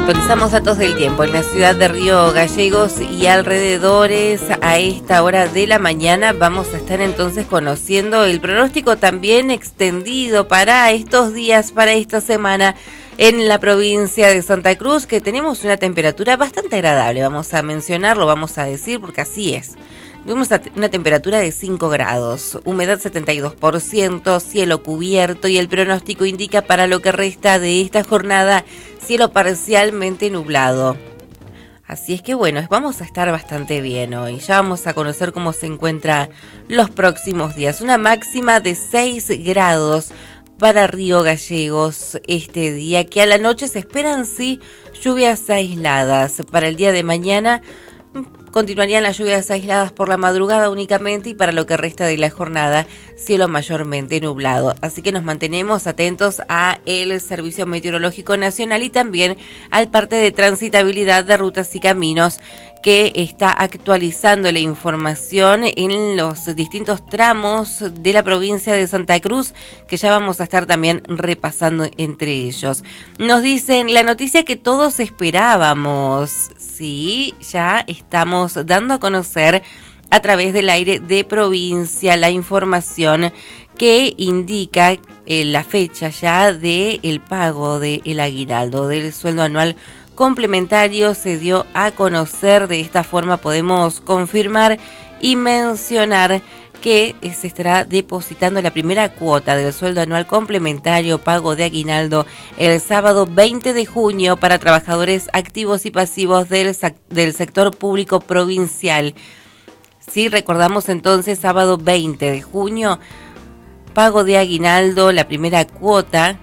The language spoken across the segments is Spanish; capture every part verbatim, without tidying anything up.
Actualizamos datos del tiempo en la ciudad de Río Gallegos y alrededores. A esta hora de la mañana vamos a estar entonces conociendo el pronóstico también extendido para estos días, para esta semana en la provincia de Santa Cruz, que tenemos una temperatura bastante agradable. Vamos a mencionarlo, vamos a decir, porque así es. Tuvimos una temperatura de cinco grados, humedad setenta y dos por ciento, cielo cubierto y el pronóstico indica para lo que resta de esta jornada cielo parcialmente nublado. Así es que bueno, vamos a estar bastante bien hoy. Ya vamos a conocer cómo se encuentra los próximos días. Una máxima de seis grados para Río Gallegos este día, que a la noche se esperan sí lluvias aisladas. Para el día de mañana continuarían las lluvias aisladas por la madrugada únicamente y para lo que resta de la jornada, cielo mayormente nublado. Así que nos mantenemos atentos a el Servicio Meteorológico Nacional y también al parte de transitabilidad de rutas y caminos que está actualizando la información en los distintos tramos de la provincia de Santa Cruz, que ya vamos a estar también repasando entre ellos. Nos dicen la noticia que todos esperábamos. Sí, ya estamos dando a conocer a través del aire de provincia la información que indica eh, la fecha ya del pago del aguinaldo, del sueldo anual complementario. Se dio a conocer. De esta forma podemos confirmar y mencionar que se estará depositando la primera cuota del sueldo anual complementario pago de aguinaldo el sábado veinte de junio para trabajadores activos y pasivos del, del sector público provincial. Sí, recordamos entonces, sábado veinte de junio, pago de aguinaldo, la primera cuota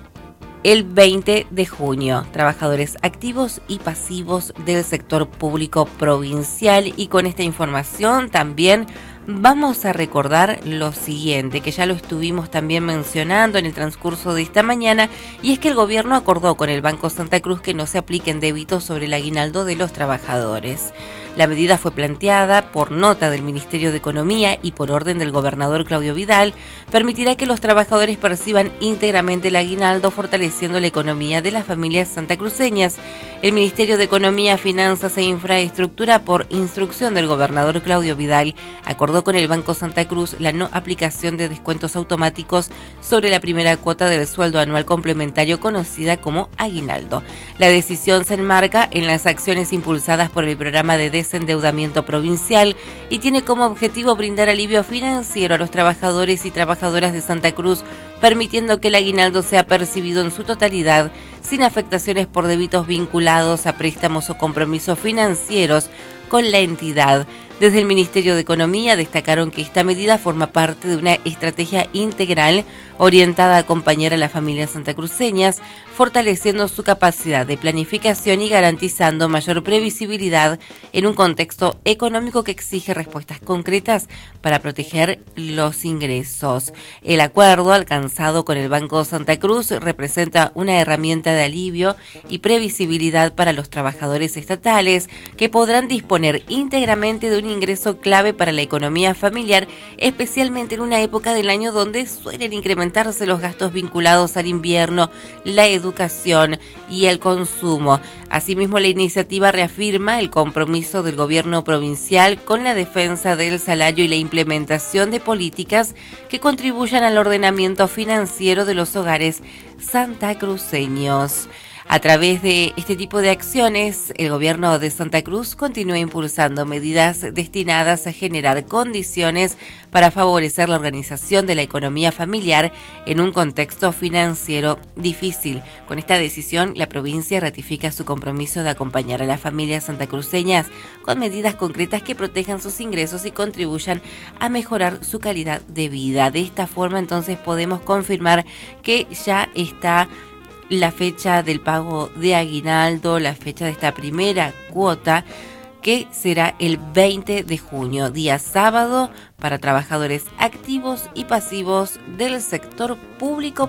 el veinte de junio, trabajadores activos y pasivos del sector público provincial. Y con esta información también vamos a recordar lo siguiente, que ya lo estuvimos también mencionando en el transcurso de esta mañana, y es que el gobierno acordó con el Banco Santa Cruz que no se apliquen débitos sobre el aguinaldo de los trabajadores. La medida fue planteada por nota del Ministerio de Economía y por orden del gobernador Claudio Vidal. Permitirá que los trabajadores perciban íntegramente el aguinaldo, fortaleciendo la economía de las familias santacruceñas. El Ministerio de Economía, Finanzas e Infraestructura, por instrucción del gobernador Claudio Vidal, acordó con el Banco Santa Cruz la no aplicación de descuentos automáticos sobre la primera cuota del sueldo anual complementario conocida como aguinaldo. La decisión se enmarca en las acciones impulsadas por el programa de desendeudamiento provincial y tiene como objetivo brindar alivio financiero a los trabajadores y trabajadoras de Santa Cruz, permitiendo que el aguinaldo sea percibido en su totalidad, sin afectaciones por débitos vinculados a préstamos o compromisos financieros con la entidad. Desde el Ministerio de Economía destacaron que esta medida forma parte de una estrategia integral orientada a acompañar a las familias santacruceñas, fortaleciendo su capacidad de planificación y garantizando mayor previsibilidad en un contexto económico que exige respuestas concretas para proteger los ingresos. El acuerdo alcanzado con el Banco Santa Cruz representa una herramienta de alivio y previsibilidad para los trabajadores estatales, que podrán disponer íntegramente de un ingreso clave para la economía familiar, especialmente en una época del año donde suelen incrementarse los gastos vinculados al invierno, la educación y el consumo. Asimismo, la iniciativa reafirma el compromiso del gobierno provincial con la defensa del salario y la implementación de políticas que contribuyan al ordenamiento financiero de los hogares santacruceños. A través de este tipo de acciones, el gobierno de Santa Cruz continúa impulsando medidas destinadas a generar condiciones para favorecer la organización de la economía familiar en un contexto financiero difícil. Con esta decisión, la provincia ratifica su compromiso de acompañar a las familias santacruceñas con medidas concretas que protejan sus ingresos y contribuyan a mejorar su calidad de vida. De esta forma, entonces, podemos confirmar que ya está la fecha del pago de aguinaldo, la fecha de esta primera cuota, que será el veinte de junio, día sábado, para trabajadores activos y pasivos del sector público